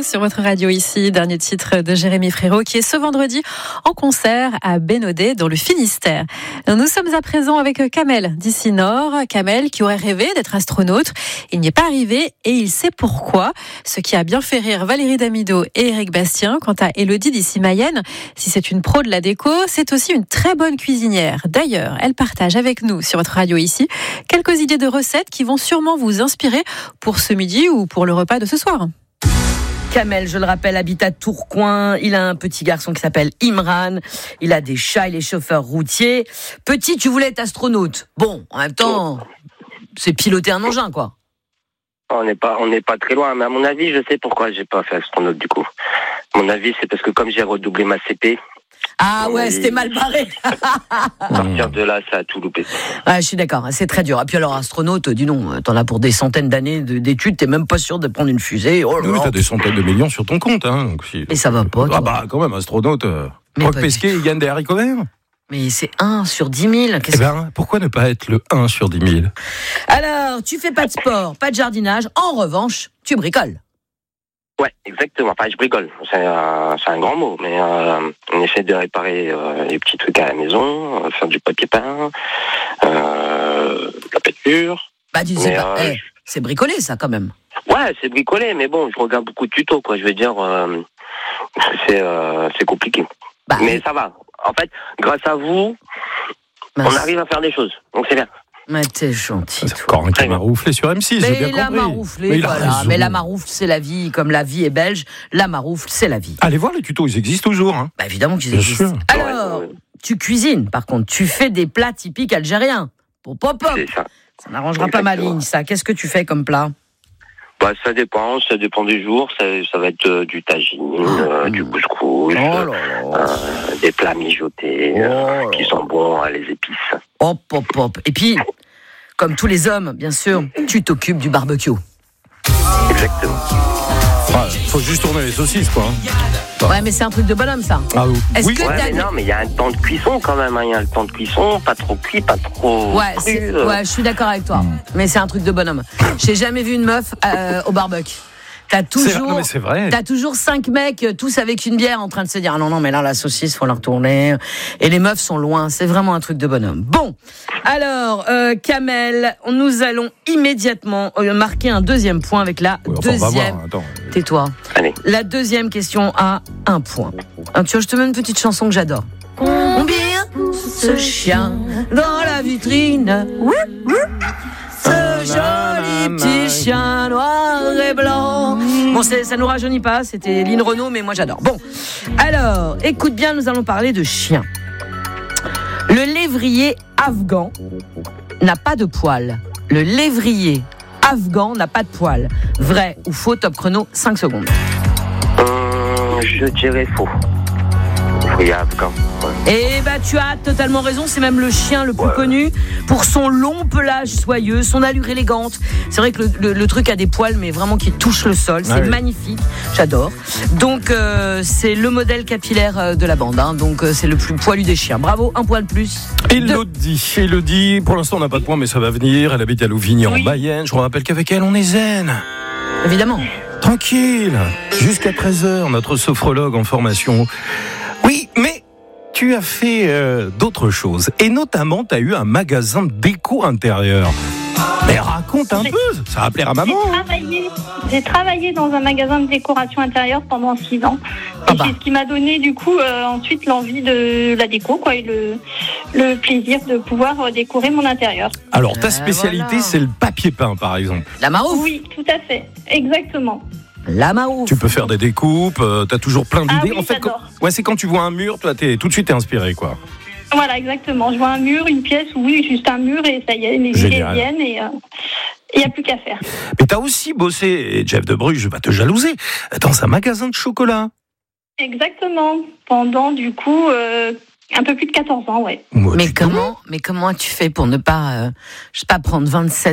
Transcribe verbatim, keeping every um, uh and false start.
sur votre radio ici. Dernier titre de Jérémy Frérot qui est ce vendredi en concert à Bénodet dans le Finistère. Nous sommes à présent avec Kamel d'ici Nord. Kamel qui aurait rêvé d'être astronaute. Il n'y est pas arrivé et il sait pourquoi. Ce qui a bien fait rire Valérie Damido et Eric Bastien. Quant à Elodie d'ici Mayenne, si c'est une pro de la déco, c'est aussi une très bonne cuisinière. D'ailleurs, elle partage avec nous sur votre radio ici quelques idées de recettes qui vont sûrement vous inspirer pour ce midi ou pour le repas de ce soir. Kamel, je le rappelle, habite à Tourcoing. Il a un petit garçon qui s'appelle Imran. Il a des chats, il est chauffeur routier. Petit, tu voulais être astronaute. Bon, en même temps, c'est piloter un engin, quoi. On n'est pas, on n'est pas très loin, mais à mon avis, je sais pourquoi j'ai pas fait astronaute du coup. À mon avis, c'est parce que comme j'ai redoublé ma C P. Ah ouais, c'était mal barré. À partir de là, ça a tout loupé. Ouais, je suis d'accord, c'est très dur. Et puis alors, astronaute, dis non, t'en as pour des centaines d'années d'études, t'es même pas sûr de prendre une fusée. Oh là là. Oui, t'as des centaines de millions sur ton compte. Hein, donc si... Mais ça va pas. Ah bah quand même, astronaute. Euh... Roch Pesquet, il gagne des haricots verts. Mais c'est un sur dix mille. Eh ben, pourquoi ne pas être le un sur dix mille? Alors, tu fais pas de sport, pas de jardinage. En revanche, tu bricoles. Ouais, exactement. Enfin, je bricole. C'est un, c'est un grand mot, mais euh, on essaie de réparer euh, les petits trucs à la maison, euh, faire du papier peint, euh, la peinture. Bah, tu sais mais, pas, euh, hey, c'est bricolé, ça, quand même. Ouais, c'est bricolé, mais bon, je regarde beaucoup de tutos, quoi. Je veux dire, euh, c'est, euh, c'est compliqué. Bah, mais oui. Ça va. En fait, grâce à vous, bah, on arrive à faire des choses. Donc c'est bien. Mais t'es gentil. C'est encore un qui m'a marouflé sur M six, mais j'ai bien la compris. Marouflé, mais voilà. Mais la maroufle, c'est la vie. Comme la vie est belge, la maroufle, c'est la vie. Allez voir les tutos, ils existent toujours. Hein. Bah évidemment qu'ils existent. Sûr. Alors, tu cuisines, par contre. Tu fais des plats typiques algériens. Pour pop-pop. C'est ça. Ça n'arrangera pas ma ligne, ça. Qu'est-ce que tu fais comme plat? Bah, ça dépend, ça dépend du jour. Ça, ça va être euh, du tagine, euh, mmh. du couscous, oh euh, des plats mijotés oh euh, qui sont bons à les épices. Hop, hop, hop. Et puis, comme tous les hommes, bien sûr, tu t'occupes du barbecue. Exactement. Ouais, faut juste tourner les saucisses, quoi. Hein. Ouais, mais c'est un truc de bonhomme, ça. Ah oui. Est-ce oui. que ouais, t'as... mais non, mais il y a un temps de cuisson quand même. Il hein. y a le temps de cuisson, pas trop cuit, pas trop. Ouais, cru, c'est... euh... ouais, je suis d'accord avec toi. Mmh. Mais c'est un truc de bonhomme. J'ai jamais vu une meuf euh, au barbecue. T'as toujours, c'est... Non, mais c'est vrai. T'as toujours cinq mecs, tous avec une bière, en train de se dire ah non non mais là la saucisse faut la retourner. Et les meufs sont loin. C'est vraiment un truc de bonhomme. Bon, alors euh, Kamel, nous allons immédiatement marquer un deuxième point avec la oui, enfin, deuxième. Attends. Tais-toi. Allez. La deuxième question a un point. Ah, tu vois, je te mets une petite chanson que j'adore. Combien ce chien dans la vitrine? Ce joli petit chien noir et blanc. Bon, c'est, ça nous rajeunit pas, c'était Lynn Renaud, mais moi j'adore. Bon, alors, écoute bien, nous allons parler de chiens. Le lévrier afghan n'a pas de poils. Le lévrier afghan n'a pas de poils. Vrai ou faux? Top chrono, cinq secondes. Euh, je dirais faux. Oui, afghan. Eh ben, tu as totalement raison, c'est même le chien le plus ouais. connu pour son long pelage soyeux, son allure élégante. C'est vrai que le, le, le truc a des poils, mais vraiment qui touchent le sol. C'est ah oui. magnifique, j'adore. Donc, euh, c'est le modèle capillaire de la bande. Hein. Donc, euh, c'est le plus poilu des chiens. Bravo, un poil de plus. Elodie, de... Elodie, pour l'instant, on n'a pas de point, mais ça va venir. Elle habite à Louvigny, oui. en Mayenne. Je vous rappelle qu'avec elle, on est zen. Évidemment. Tranquille. Jusqu'à treize heures, notre sophrologue en formation. Oui, mais tu as fait euh, d'autres choses. Et notamment, tu as eu un magasin de déco intérieur. Mais raconte un j'ai, peu, ça va plaire à maman. J'ai travaillé, j'ai travaillé dans un magasin de décoration intérieure pendant six ans. Et ah bah. c'est ce qui m'a donné du coup euh, ensuite l'envie de la déco, quoi, et le, le plaisir de pouvoir euh, décorer mon intérieur. Alors, ta spécialité, euh, voilà. c'est le papier peint, par exemple. La maroufle. Oui, tout à fait, exactement. La maroufle. Tu peux faire des découpes, euh, t'as toujours plein d'idées. Ah oui, en fait, quand, ouais, c'est quand tu vois un mur, toi, t'es tout de suite t'es inspiré, quoi. Voilà, exactement. Je vois un mur, une pièce, oui, juste un mur, et ça y est, les idées viennent, et il euh, n'y a plus qu'à faire. Mais t'as aussi bossé, et Jeff de Bruges va te jalouser, dans un magasin de chocolat. Exactement. Pendant, du coup, euh, un peu plus de quatorze ans, ouais. Moi, mais comment, mais comment tu fais pour ne pas, euh, je sais pas, prendre vingt-sept